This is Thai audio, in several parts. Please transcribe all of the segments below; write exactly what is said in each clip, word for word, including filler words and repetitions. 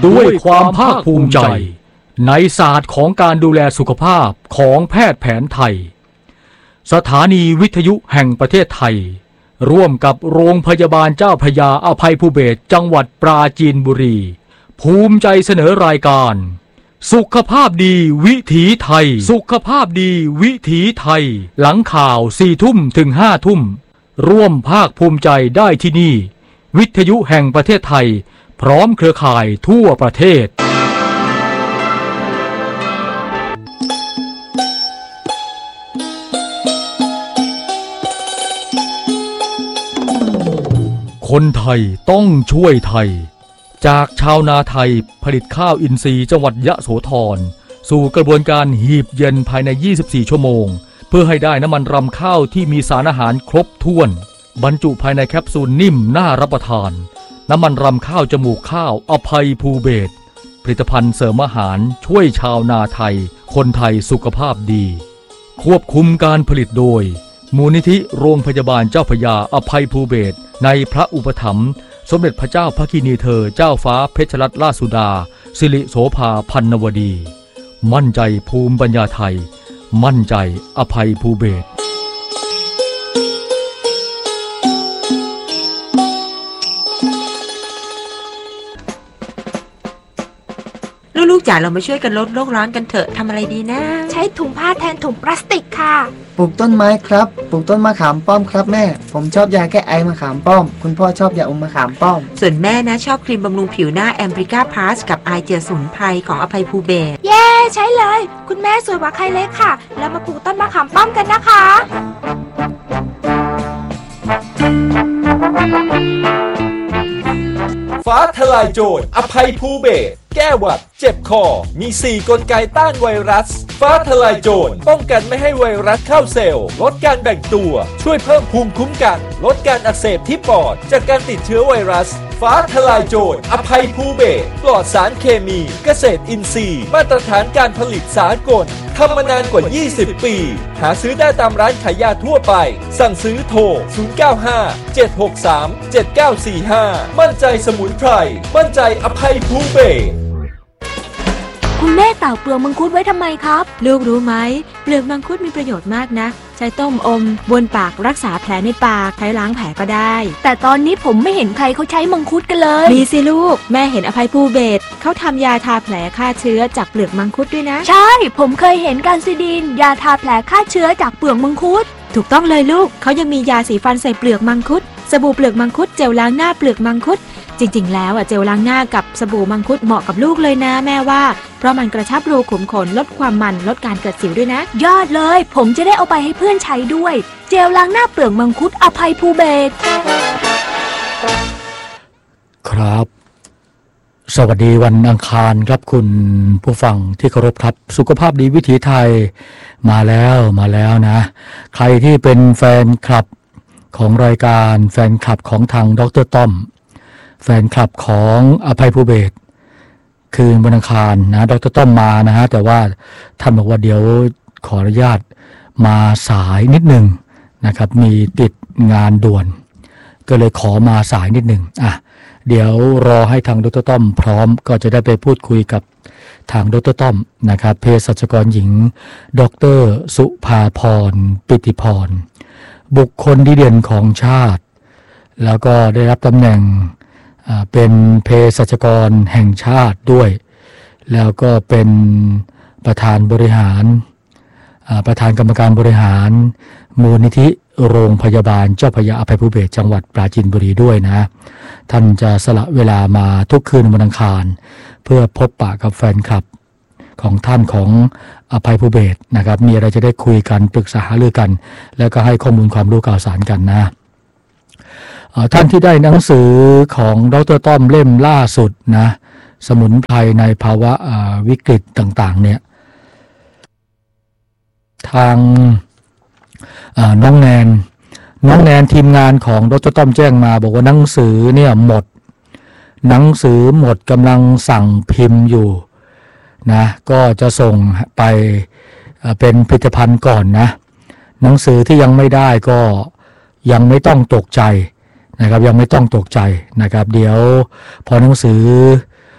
ด้วยความภาคภูมิใจในศาสตร์ของการดูแลสุขภาพของแพทย์แผนไทยสถานีวิทยุแห่งประเทศไทยร่วมกับโรงพยาบาลเจ้าพระยาอภัยภูเบศรจังหวัดปราจีนบุรีภูมิใจเสนอรายการสุขภาพดีวิถีไทยสุขภาพดีวิถีไทยหลังข่าวสี่ทุ่มถึงห้าทุ่มร่วมภาคภูมิใจได้ที่นี่วิทยุแห่งประเทศไทยพร้อมเครือข่ายทั่วประเทศคนไทยต้องช่วยไทยจากชาวนาไทยผลิตข้าวอินทรีย์จังหวัดยะโสธรสู่กระบวนการหีบเย็นภายในยี่สิบสี่ชั่วโมงเพื่อให้ได้น้ำมันรำข้าวที่มีสารอาหารครบถ้วนบรรจุภายในแคปซูลนิ่มน่ารับประทานน้ำมันรำข้าวจมูกข้าวอภัยภูเบศรผลิตภัณฑ์เสริมอาหารช่วยชาวนาไทยคนไทยสุขภาพดีควบคุมการผลิตโดยมูลนิธิโรงพยาบาลเจ้าพระยาอภัยภูเบศรในพระอุปถัมภ์สมเด็จพระเจ้าพระกินีเธอเจ้าฟ้าเพชรรัตนราชสุดาสิริโสภาพันนวดีมั่นใจภูมิปัญญาไทยมั่นใจอภัยภูเบศรลูกๆจ๋าเรามาช่วยกันลดโลกร้อนกันเถอะทำอะไรดีนะใช้ถุงผ้าแทนถุงพลาสติกค่ะปลูกต้นไม้ครับปลูกต้นมะขามป้อมครับแม่ผมชอบยาแก้ไอมะขามป้อมคุณพ่อชอบยาอมมะขามป้อมส่วนแม่นะชอบครีมบำรุงผิวหน้าแอมบริก้าพลัสกับไอเจียสมุนไพรของอภัยภูเบศรเย้ใช้เลยคุณแม่สวยกว่าใครเลยค่ะแล้วมาปลูกต้นมะขามป้อมกันนะคะฟ้าทลายโจรอภัยภูเบศรแก้หวัดเจ็บคอมีสี่กลไกต้านไวรัสฟ้าทลายโจรป้องกันไม่ให้ไวรัสเข้าเซลล์ลดการแบ่งตัวช่วยเพิ่มภูมิคุ้มกันลดการอักเสบที่ปอดจากการติดเชื้อไวรัสฟ้าทลายโจรอภัยภูเบศรปลอดสารเคมีเกษตรอินทรีย์มาตรฐานการผลิตสากลทำมานานกว่ายี่สิบปีหาซื้อได้ตามร้านขายยาทั่วไปสั่งซื้อโทรศูนย์ เก้า ห้า เจ็ด หก สาม เจ็ด เก้า สี่ ห้ามั่นใจสมุนไพรมั่นใจอภัยภูเบศรคุณแม่ตากเปลือกมังคุดไว้ทำไมครับลูกรู้ไหมเปลือกมังคุดมีประโยชน์มากนะใช้ต้มอมบนปากรักษาแผลในปากใช้ล้างแผลก็ได้แต่ตอนนี้ผมไม่เห็นใครเขาใช้มังคุดกันเลยมีสิลูกแม่เห็นอภัยภูเบศรเขาทำยาทาแผลฆ่าเชื้อจากเปลือกมังคุดด้วยนะใช่ผมเคยเห็นการซิดินยาทาแผลฆ่าเชื้อจากเปลือกมังคุดถูกต้องเลยลูกเขายังมียาสีฟันใส่เปลือกมังคุดสบู่เปลือกมังคุดเจลล้างหน้าเปลือกมังคุดจริงๆแล้วอ่ะเจลล้างหน้ากับสบู่มังคุดเหมาะกับลูกเลยนะแม่ว่าเพราะมันกระชับรูขุมขนลดความมันลดการเกิดสิวด้วยนะยอดเลยผมจะได้เอาไปให้เพื่อนใช้ด้วยเจลล้างหน้าเปลือกมังคุดอภัยภูเบศรครับสวัสดีวันอังคารครับคุณผู้ฟังที่เคารพครับสุขภาพดีวิถีไทยมาแล้วมาแล้วนะใครที่เป็นแฟนคลับของรายการแฟนคลับของทางดร.ต้อมแฟนคลับของอภัยภูเบศรคืนวันอังคารนะดร.ต้อมมานะฮะแต่ว่าท่านบอกว่าเดี๋ยวขออนุญาตมาสายนิดหนึ่งนะครับมีติดงานด่วนก็เลยขอมาสายนิดหนึ่งอ่ะเดี๋ยวรอให้ทางดร.ต้อมพร้อมก็จะได้ไปพูดคุยกับทางดร.ต้อมนะครับเภสัชกรหญิงดร.สุภาพรปิติพรบุคคลดีเด่นของชาติแล้วก็ได้รับตำแหน่งเป็นเภสัชกรแห่งชาติด้วยแล้วก็เป็นประธานบริหารประธานกรรมการบริหารมูลนิธิโรงพยาบาลเจ้าพระยาอภัยภูเบศรจังหวัดปราจีนบุรีด้วยนะท่านจะสละเวลามาทุกคืนวันอังคารเพื่อพบปะกับแฟนคลับของท่านของอภัยภูเบศรนะครับมีอะไรจะได้คุยกันปรึกษาหารือกันแล้วก็ให้ข้อมูลความรู้ข่าวสารกันนะท่านที่ได้หนังสือของดร.ต้อมเล่มล่าสุดนะสมุนไพรในภาวะวิกฤตต่างๆเนี่ยทางน้องแนนน้องแนนทีมงานของดร.ต้อมแจ้งมาบอกว่าหนังสือเนี่ยหมดหนังสือหมดกำลังสั่งพิมพ์อยู่นะก็จะส่งไปเป็นผลิตภัณฑ์ก่อนนะหนังสือที่ยังไม่ได้ก็ยังไม่ต้องตกใจนะครับยังไม่ต้องตกใจนะครับเดี๋ยวพอหนังสือ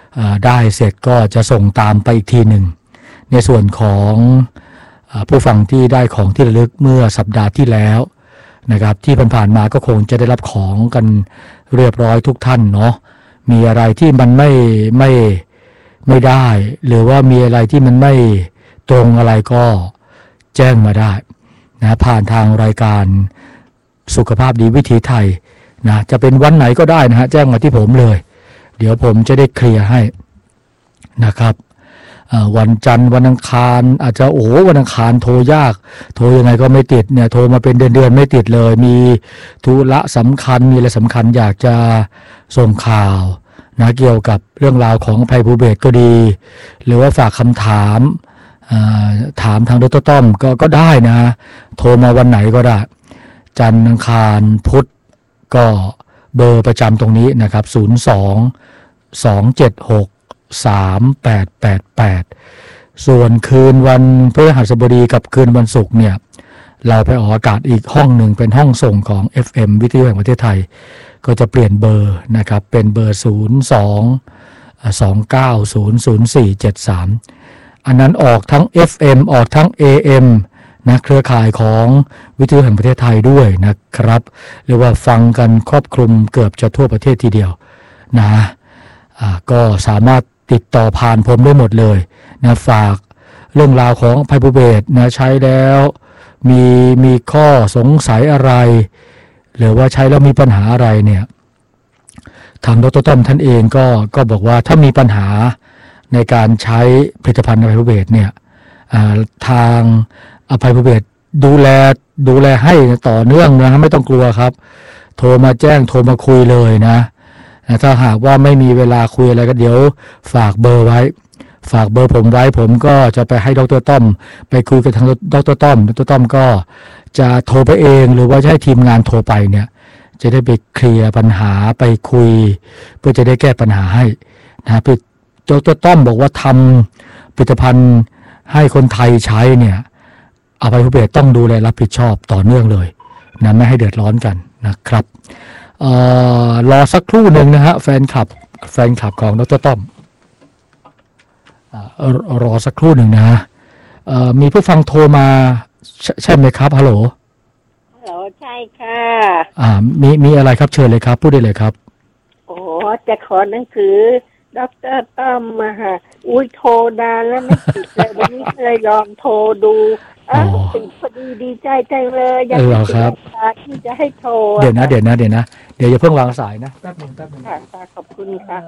ได้เสร็จก็จะส่งตามไปอีกทีหนึ่งในส่วนของผู้ฟังที่ได้ของที่ระลึกเมื่อสัปดาห์ที่แล้วนะครับที่ผ่านๆมาก็คงจะได้รับของกันเรียบร้อยทุกท่านเนาะมีอะไรที่มันไม่ไม่ไม่ได้หรือว่ามีอะไรที่มันไม่ตรงอะไรก็แจ้งมาได้นะผ่านทางรายการสุขภาพดีวิถีไทยนะจะเป็นวันไหนก็ได้นะฮะแจ้งมาที่ผมเลยเดี๋ยวผมจะได้เคลียร์ให้นะครับวันจันทร์วันอังคารอาจจะโอ้โหวันอังคารโทรยากโทรยังไงก็ไม่ติดเนี่ยโทรมาเป็นเดือนๆไม่ติดเลยมีธุระสำคัญมีอะไรสำคัญอยากจะส่งข่าวนะเกี่ยวกับเรื่องราวของภัยภูเบศรก็ดีหรือว่าฝากคำถามถามทางดร.ต้อมก็ก็ได้นะโทรมาวันไหนก็ได้จันทร์อังคารพุธก็เบอร์ประจำตรงนี้นะครับศูนย์ สอง สอง เจ็ด หก สาม แปด แปด แปดส่วนคืนวันพฤหัสบดีกับคืนวันศุกร์เนี่ยเราไปออกอากาศอีกห้องหนึ่งเป็นห้องส่งของ เอฟ เอ็ม วิทยุแห่งประเทศไทยก็จะเปลี่ยนเบอร์นะครับเป็นเบอร์ศูนย์ สอง สอง เก้า ศูนย์ ศูนย์ สี่ เจ็ด สามอันนั้นออกทั้ง เอฟ เอ็ม ออกทั้ง เอ เอ็ม นะเครือข่ายของวิทยุแห่งประเทศไทยด้วยนะครับเรียกว่าฟังกันครอบคลุมเกือบจะทั่วประเทศทีเดียวนะอ่าก็สามารถติดต่อผ่านผมได้หมดเลยนะฝากเรื่องราวของภัยภูเบศรนะใช้แล้วมีมีข้อสงสัยอะไรหรือว่าใช้แล้วมีปัญหาอะไรเนี่ยทางดร.ต้อมท่านเองก็ก็บอกว่าถ้ามีปัญหาในการใช้ผลิตภัณฑ์ภัยภูเบศรเนี่ยทางอภัยภูเบศรดูแลดูแลให้ต่อเนื่องนะไม่ต้องกลัวครับโทรมาแจ้งโทรมาคุยเลยนะถ้าหากว่าไม่มีเวลาคุยอะไรก็เดี๋ยวฝากเบอร์ไว้ฝากเบอร์ผมไว้ผมก็จะไปให้ดร.ต้อมไปคุยกับทางดร.ต้อมดร.ต้อมก็จะโทรไปเองหรือว่าจะให้ทีมงานโทรไปเนี่ยจะได้ไปเคลียร์ปัญหาไปคุยเพื่อจะได้แก้ปัญหาให้นะพี่ดร.ต้อมบอกว่าทำผลิตภัณฑ์ให้คนไทยใช้เนี่ยอภัยภูเบศรต้องดูแลรับผิดชอบต่อเนื่องเลยนะไม่ให้เดือดร้อนกันนะครับเอ่อรอสักครู่หนึ่งนะฮะแฟนคลับแฟนคลับของดร.ต้อมเอ่อรอสักครู่หนึ่งนะเอ่อมีผู้ฟังโทรมาใช่ใช่ไหมครับฮัลโหลฮัลโหลใช่ค่ะอ่ามีมีอะไรครับเชิญเลยครับพูดได้เลยครับโอ้จะขอหนังสือดร.ต้อมมาค่ะอุ้ยโทรนานแล้วไม่ติดเลยวันนี้เลยลองโทรดูอ้าวติดพอดีดีใจจังเลยอยากจะที่จะให้โทรเดี๋ยวนะเดี๋ยวนะเดี๋ยวนะเดี๋ยวอย่าเพิ่งวางสายนะแป๊บนึงแป๊บนึงค่ะขอบคุณค่ะ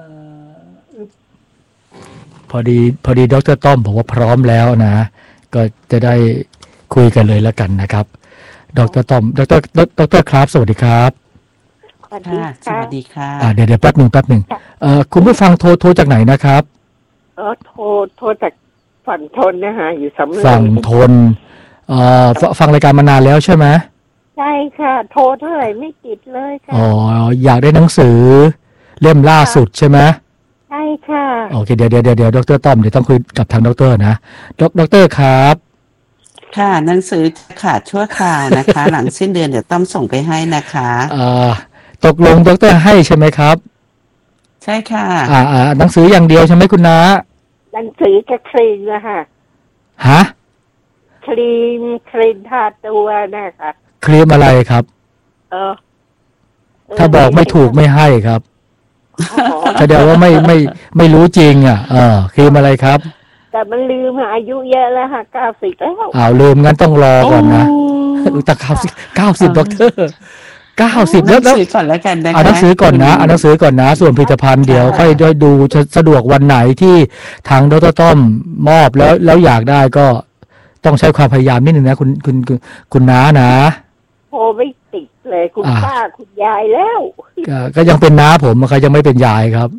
พอดีพอดีดร.ต้อมบอกว่าพร้อมแล้วนะก็จะได้คุยกันเลยแล้วกันนะครับดร.ต้อมดร.ดร.ครับสวัสดีครับสวัสดีค่ะสวัสดีค่ะอ่าเดี๋ยวเดี๋ยวแป๊บนึงแป๊บนึงเอ่อคุณผู้ฟังโทรโทรจากไหนนะครับเออโทรโทรจากฝั่งทนนะฮะอยู่สำเร็จฝั่งทนเอ่อฟังรายการมานานแล้วใช่ไหมใช่ค่ะโทรเท่าไหร่ไม่ติดเลยค่ะอ๋ออยากได้หนังสือเล่มล่าสุดใช่ไหมใช่ค่ะโอเคเดี๋ยวเดี๋ยวเดี๋ยวดร.ต้อมเดี๋ยวต้องคุยกับทางดร.นะดร.ดร.ครับค่ะหนังสือขาดชั่วคราวนะคะ หลังสิ้นเดือนเดี๋ยวต้อมส่งไปให้นะคะอ่าตกลงดร.ให้ใช่ไหมครับใช่ค่ะอ่าอ่าหนังสืออย่างเดียวใช่ไหมคุณน้าหนังสือกับครีมนะคะฮะครีมครีมทาตัวนะคะครีมอะไรครับเออถ้าบอกไม่ถูกไม่ให้ครับแสดงว่าไม่ไม่ไม่รู้จริงอ่ะเออครีมอะไรครับแต่มันลืมอายุเยอะแล้วค่ะเก้าสิบแล้วอ้าวลืมงั้นต้องรอก่อนนะแต่เก้าสิบเก้าสิบด็อกเตอร์เก้าสิบแล้วแล้วก่อนแล้วกันนะคะเอาหนังสือก่อนนะเอาหนังสือก่อนนะส่วนผลิตภัณฑ์เดี๋ยวค่อยด้วยดูสะดวกวันไหนที่ทางดร.ต้อมมอบแล้วแล้วอยากได้ก็ต้องใช้ความพยายามนิดนึงนะคุณคุณคุณน้านะโทรไม่ติดเลยคุณป้าคุณยายแล้วก็ยังเป็นน้าผมใครยังไม่เป็นยายครับ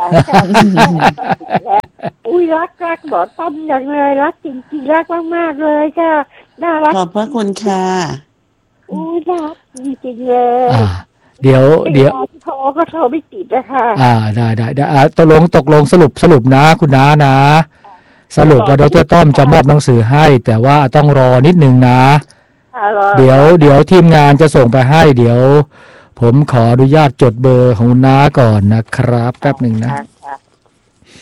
อุ้ยรักรักหมอต้อมอย่างเลยรักจริงๆรักมากๆเลยค่ะน่ารักขอบพระคุณค่ะอุ้ยรักจริงๆเลยเดี๋ยวเดี๋ยวโทรก็โทรไม่ติดนะคะอ่าได้ได้ได้ตกลงตกลงสรุปสรุปนะคุณน้านะสรุปว่าดร.ต้อมจะมอบหนังสือให้แต่ว่าต้องรอนิดนึงนะเดี๋ยวเดี๋ยวทีมงานจะส่งไปให้เดี๋ยวผมขออนุญาตจดเบอร์ของคุณน้าก่อนนะครับแป๊บหนึ่งนะ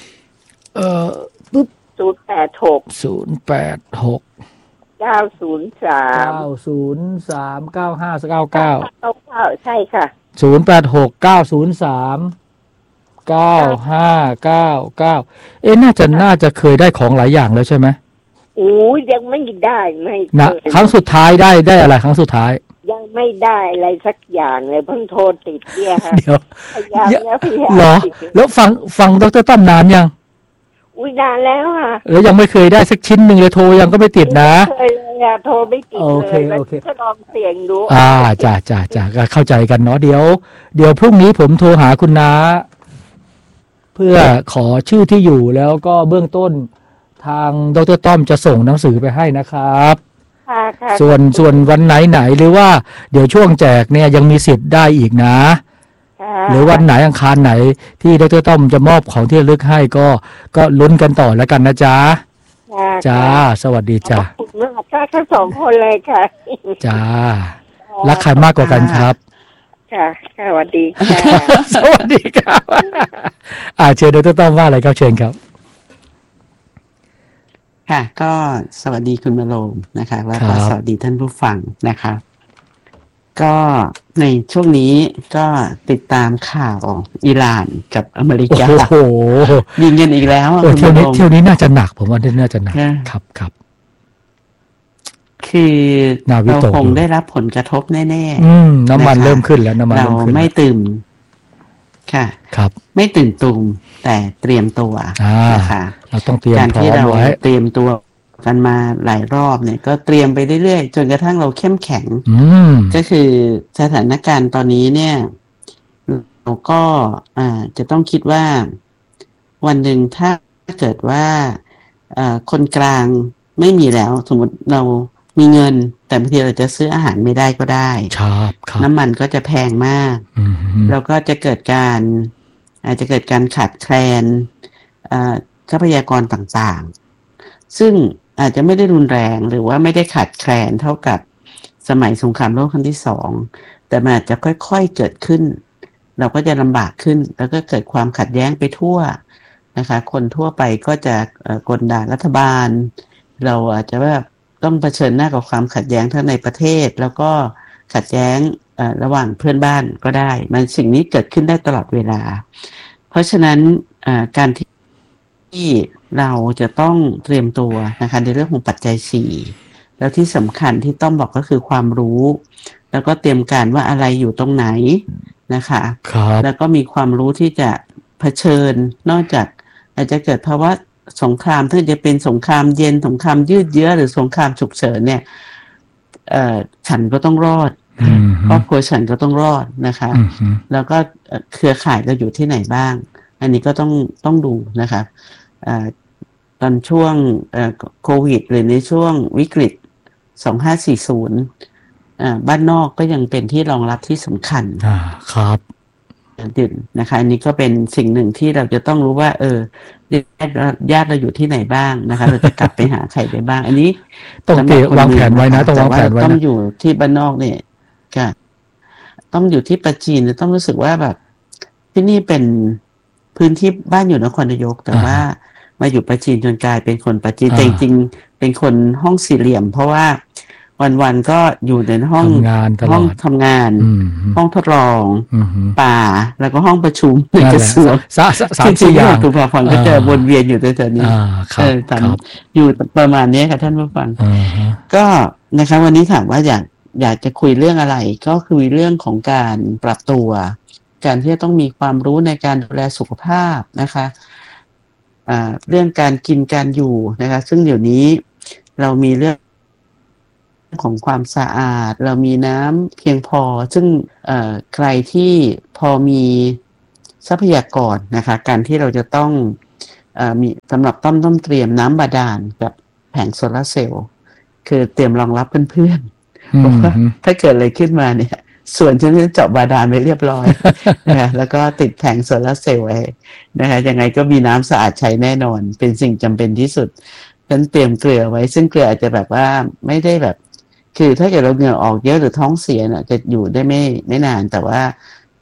เอ่อปุ๊บศูนย์แปดหกศูนย์แปดหกเก้าศูนย์สามเก้าศูนย์สามเก้าห้าเก้าเก้าเก้าเก้าใช่ค่ะศูนย์แปดหกเก้าศูนย์สามเก้าห้าเก้าเก้าเอ๊ะน่าจะน่าจะเคยได้ของหลายอย่างแล้วใช่ไหมโอ้ยยังไม่ได้ไม่นะครั้งสุดท้ายได้ได้อะไรครั้งสุดท้ายยังไม่ได้อะไรสักอย่างเลยเพิ่งโทรติดเนี่ยค่ะเดี๋ยวพยายามแล้วพยายามเหรอแล้วฟังฟังดร.ต้อมนานยังอุ้ยนานแล้วค่ะแล้วยังไม่เคยได้สักชิ้นหนึ่งเลยโทรยังก็ไม่ติดนะเคยเลยอะโทรไม่ติดเลยแล้วก็ลองเสียงดูอ่าจ้าจ้าจ้าก็เข้าใจกันเนาะเดี๋ยวเดี๋ยวพรุ่งนี้ผมโทรหาคุณน้าเพื่อขอชื่อที่อยู่แล้วก็เบื้องต้นทางดร.ต้อมจะส่งหนังสือไปให้นะครับส่วนส่วนวันไหนไหนหรือว่าเดี๋ยวช่วงแจกเนี่ยยังมีสิทธิ์ได้อีกนะหรือวันไหนอังคารไหนที่ดร.ต้อมจะมอบของที่ระลึกให้ก็ก็ลุ้นกันต่อแล้วกันนะจ๊ะจ้าสวัสดีจ้าขอบคุณมากค่ะทั้งสองคนเลยค่ะจ้ารักใครมากกว่ากันครับค่ะสวัสดีค่ะสวัสดีครับอ่าเชิญดร.ต้อมว่าอะไรครับเชิญครับค่ะก็สวัสดีคุณมโลมนะคะแล้วก็สวัสดีท่านผู้ฟังนะคะก็ในช่วงนี้ก็ติดตามข่าวอิหร่านกับอเมริกาโอ้โหยิงกันอีกแล้วเที่ยวนี้เที่ยวนี้น่าจะหนักผมว่าน่าจะหนักครับครับคือเราคงได้รับผลกระทบแน่ๆอืมน้ำมันเริ่มขึ้นแล้วน้ำมันเราไม่ตื่นค่ะครับไม่ตื่นตูมแต่เตรียมตัวนะคะเราต้องเตรียมการที่เราเตรียมตัวกันมาหลายรอบเนี่ยก็เตรียมไปเรื่อยๆจนกระทั่งเราเข้มแข็งก็คือสถานการณ์ตอนนี้เนี่ยเราก็อ่าจะต้องคิดว่าวันหนึ่งถ้าเกิดว่าอ่าคนกลางไม่มีแล้วสมมติเรามีเงินแต่บางทีเราจะซื้ออาหารไม่ได้ก็ได้น้ำมันก็จะแพงมากแล้วก็จะเกิดการอาจจะเกิดการขาดแคลนทรัพยากรต่างๆซึ่งอาจจะไม่ได้รุนแรงหรือว่าไม่ได้ขาดแคลนเท่ากับสมัยสงครามโลกครั้งที่สองแต่มันอาจจะค่อยๆเกิดขึ้นเราก็จะลำบากขึ้นแล้วก็เกิดความขัดแย้งไปทั่วนะคะคนทั่วไปก็จะกดดันรัฐบาลเราอาจจะแบบต้องเผชิญหน้ากับความขัดแย้งทั้งในประเทศแล้วก็ขัดแย้งระหว่างเพื่อนบ้านก็ได้มันสิ่งนี้เกิดขึ้นได้ตลอดเวลาเพราะฉะนั้นการที่เราจะต้องเตรียมตัวนะคะในเรื่องของปัจจัยสี่แล้วที่สำคัญที่ต้องบอกก็คือความรู้แล้วก็เตรียมการว่าอะไรอยู่ตรงไหนนะคะแล้วก็มีความรู้ที่จะเผชิญนอกจากอาจจะเกิดภาวะสงครามที่จะเป็นสงครามเย็นสงครามยืดเยื้อหรือสงครามฉุกเฉินเนี่ยเอ่อฉันก็ต้องรอดครอบครัวฉันก็ต้องรอดนะคะแล้วก็เครือข่ายเราอยู่ที่ไหนบ้างอันนี้ก็ต้องต้องดูนะคะตอนช่วงโควิดหรือในช่วงวิกฤตสองพันห้าร้อยสี่สิบบ้านนอกก็ยังเป็นที่รองรับที่สำคัญครับดื่นนะคะอันนี้ก็เป็นสิ่งหนึ่งที่เราจะต้องรู้ว่าเออญาติเราอยู่ที่ไหนบ้างนะคะเราจะกลับไปหาใครได้บ้างอันนี้ต้องเตรียมวางแผนไว้นะต้องวางแผนไว้นะต้องอยู่ที่บ้านนอกเนี่ยก็ต้องอยู่ที่ปัจจีนต้องรู้สึกว่าแบบที่นี่เป็นพื้นที่บ้านอยู่นครนายกแต่ว่ามาอยู่ปัจจีนจนกลายเป็นคนปัจจีนแต่จริงๆเป็นคนห้องสี่เหลี่ยมเพราะว่าวันๆก็อยู่ในห้องห้องทำงานห้องทดลองป่าแล้วก็ห้องประชุมในกระทรวงสามสี่อย่างคุณผู้ฟังก็จะวนเวียนอยู่ในแถวนี้เอออยู่ประมาณนี้ค่ะท่านผู้ฟังก็นะคะวันนี้ถามว่าอยากอยากจะคุยเรื่องอะไรก็คือเรื่องของการปรับตัวการที่จะต้องมีความรู้ในการดูแลสุขภาพนะคะเรื่องการกินการอยู่นะคะซึ่งเดี๋ยวนี้เรามีเรื่องของความสะอาดเรามีน้ำเพียงพอซึ่งใครที่พอมีทรัพยากรนะคะการที่เราจะต้องเอ่อมีสำหรับต้อมต้องเตรียมน้ำบาดาลกับแผงโซลาร์เซลล์คือเตรียมรองรับเพื่อนๆเพราะว่าถ้าเกิดอะไรขึ้นมาเนี่ยส่วนฉันจะเจาะบาดาลไว้เรียบร้อยนะคะแล้วก็ติดแผงโซลาร์เซลล์ไว้นะคะยังไงก็มีน้ำสะอาดใช้แน่นอนเป็นสิ่งจำเป็นที่สุดฉันเตรียมเกลือไว้ซึ่งเกลืออาจจะแบบว่าไม่ได้แบบคือถ้าเกิดเราเหงื่อออกเยอะหรือท้องเสียน่ะจะอยู่ได้ไม่ไม่นานแต่ว่าเก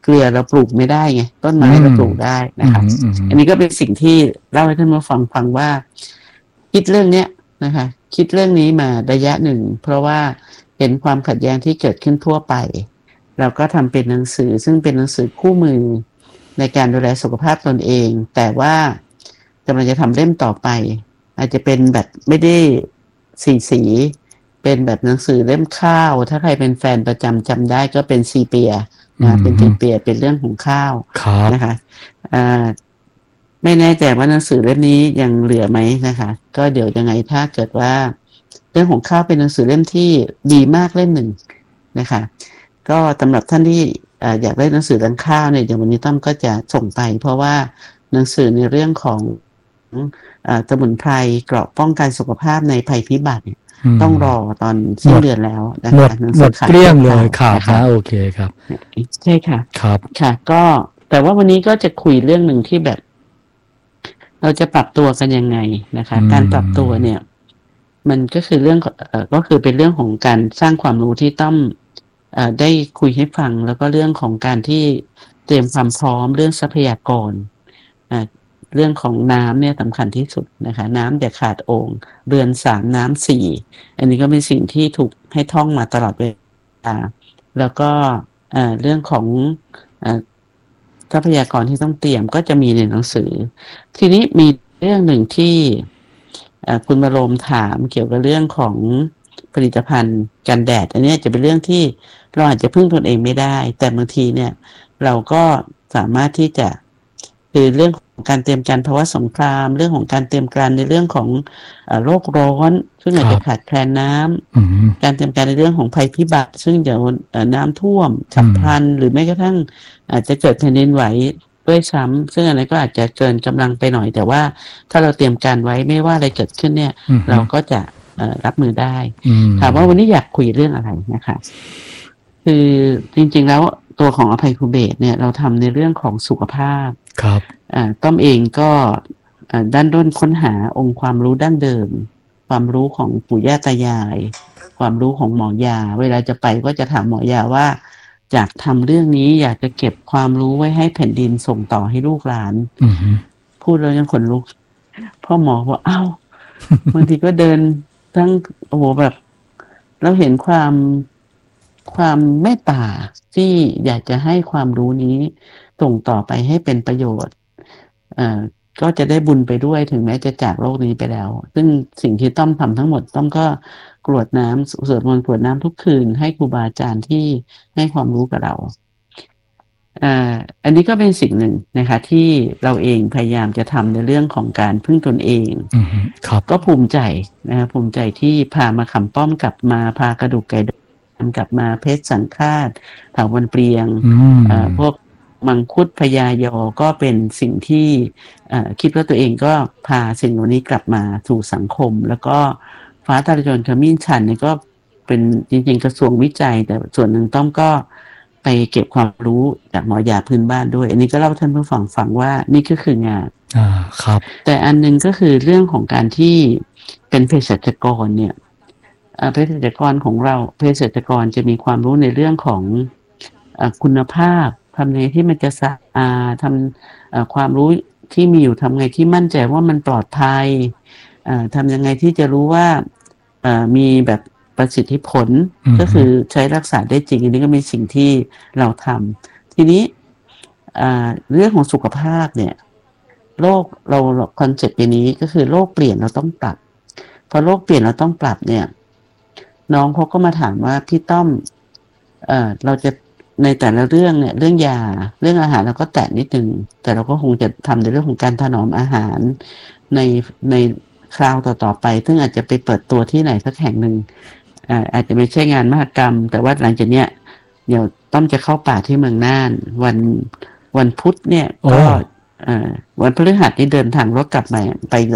กลือเราปลูกไม่ได้ไงต้นไม้เราปลูกได้นะคะอันนี้ก็เป็นสิ่งที่เล่าให้ท่านผู้ฟังฟังว่าคิดเรื่องเนี้ยนะคะคิดเรื่องนี้มาระยะหนึ่งเพราะว่าเห็นความขัดแย้งที่เกิดขึ้นทั่วไปเราก็ทำเป็นหนังสือซึ่งเป็นหนังสือคู่มือในการดูแลสุขภาพตนเองแต่ว่ากำลังจะทำเล่มต่อไปอาจจะเป็นแบบไม่ได้สีสีเป็นแบบหนังสือเล่มข้าวถ้าใครเป็นแฟนประจำจำได้ก็เป็นซีเปียนะเป็นซีเปียเป็นเรื่องของข้าวนะคะอ่าไม่แน่ใจว่าหนังสือเล่มนี้ยังเหลือไหมนะคะก็เดี๋ยวยังไงถ้าเกิดว่าเรื่องของข้าวเป็นหนังสือเล่มที่ดีมากเล่มหนึ่งนะคะก็สำหรับท่านที่อยากได้หนังสือเรื่องข้าวเนี่ยเดี๋ยววันนี้ต้อมก็จะส่งไปเพราะว่าหนังสือในเรื่องของสมุนไพรเกราะป้องกันสุขภาพในภัยพิบัติต้องรอตอนสิ้นเดือนแล้วนะคะหมดเกลี้ยงเลยค่ะนะโอเคครับใช่ค่ะครับค่ะก็แต่ว่าวันนี้ก็จะคุยเรื่องหนึ่งที่แบบเราจะปรับตัวกันยังไงนะคะการปรับตัวเนี่ยมันก็คือเรื่องเอ่อก็คือเป็นเรื่องของการสร้างความรู้ที่ต้องเอ่อได้คุยให้ฟังแล้วก็เรื่องของการที่เตรียมความพร้อมเรื่องทรัพยากรอ่าเรื่องของน้ำเนี่ยสำคัญที่สุดนะคะน้ำอย่าขาดโอ่งเรือนสามน้ำสี่อันนี้ก็เป็นสิ่งที่ถูกให้ท่องมาตลอดเวลาแล้วก็เอ่อเรื่องของเอ่อทรัพยากรที่ต้องเตรียมก็จะมีในหนังสือทีนี้มีเรื่องหนึ่งที่คุณบรมถามเกี่ยวกับเรื่องของผลิตภัณฑ์กันแดดอันนี้จะเป็นเรื่องที่เราอาจจะพึ่งตนเองไม่ได้แต่บางทีเนี่ยเราก็สามารถที่จะคือเรื่องของการเตรียมการภาวะสงครามเรื่องของการเตรียมการในเรื่องของโลกร้อนซึ่งอาจจะขาดแคลนน้ำการเตรียมการในเรื่องของภัยพิบัติซึ่งเดี๋ยวน้ำท่วมฉับพลันหรือแม้กระทั่งอาจจะเกิดแผ่นดินไหวด้วยซ้ำซึ่งอันนั้นก็อาจจะเกินกำลังไปหน่อยแต่ว่าถ้าเราเตรียมการไว้ไม่ว่าอะไรเกิดขึ้นเนี่ยเราก็จะรับมือได้ถามว่าวันนี้อยากคุยเรื่องอะไรนะคะคือจริงๆแล้วตัวของอภัยภูเบศเนี่ยเราทำในเรื่องของสุขภาพครับอ่าต้อมเองก็ด้านด้นค้นหาองค์ความรู้ดั้งเดิมความรู้ของปู่ย่าตายายความรู้ของหมอยาเวลาจะไปก็จะถามหมอยาว่าอยากทำเรื่องนี้อยากจะเก็บความรู้ไว้ให้แผ่นดินส่งต่อให้ลูกหลานพูดแล้วยังขนลุกพ่อหมอว่าอ้าวบางทีก็เดินทั้งโอ้โหแบบเราเห็นความความเมตตาที่อยากจะให้ความรู้นี้ส่งต่อไปให้เป็นประโยชน์อ่าก็จะได้บุญไปด้วยถึงแม้จะจากโลกนี้ไปแล้วซึ่งสิ่งที่ต้อมทำทั้งหมดต้อมก็กรวดน้ำสวดมนต์กรวดน้ำทุกคืนให้ครูบาอาจารย์ที่ให้ความรู้กับเราอ่าอันนี้ก็เป็นสิ่งหนึ่งนะคะที่เราเองพยายามจะทำในเรื่องของการพึ่งตนเองครับก็ภูมิใจนะภูมิใจที่พามาขำป้อมกลับมาพากระดูกไก่กลับมาเพชรสังฆาตเถาวัลย์เปลียงอ่าพวกมังคุดพญายอก็เป็นสิ่งที่คิดว่าตัวเองก็พาสิ่งเหล่านี้กลับมาสู่สังคมแล้วก็ฟ้าทะลายโจรขมิ้นชันนี่ก็เป็นจริงๆกระทรวงวิจัยแต่ส่วนหนึ่งต้อมก็ไปเก็บความรู้จากหมอยาพื้นบ้านด้วยอันนี้ก็เล่าท่านผู้ฟังฟังว่านี่ก็คืองานอ่าครับแต่อันนึงก็คือเรื่องของการที่เป็นเภสัชกรเนี่ยเภสัชกรของเราเภสัชกรจะมีความรู้ในเรื่องของคุณภาพทำไงที่มันจะสะอาดทำความรู้ที่มีอยู่ทำไงที่มั่นใจว่ามันปลอดภัยทำยังไงที่จะรู้ว่ามีแบบประสิทธิผลก็คือใช้รักษาได้จริงอันนี้ก็เป็นสิ่งที่เราทำทีนี้เรื่องของสุขภาพเนี่ยโลกเราคอนเซ็ปต์นี้ก็คือโลกเปลี่ยนเราต้องปรับพอโลกเปลี่ยนเราต้องปรับเนี่ยน้องเขาก็มาถามว่าพี่ต้อมเอ่อเราจะในแต่ละเรื่องเนี่ยเรื่องยาเรื่องอาหารเราก็แตะนิดนึงแต่เราก็คงจะทำในเรื่องของการถนอมอาหารในในคราวต่อๆไปซึ่งอาจจะไปเปิดตัวที่ไหนสักแห่งหนึ่งอ่าอาจจะไม่ใช่งานมหกรรมแต่ว่าหลังจากเนี้ยเดี๋ยวต้อมจะเข้าป่าที่เมืองน่านวันวันพุธเนี่ยก็อ่าวันพฤหัสนี่เดินทางรถกลับมาไป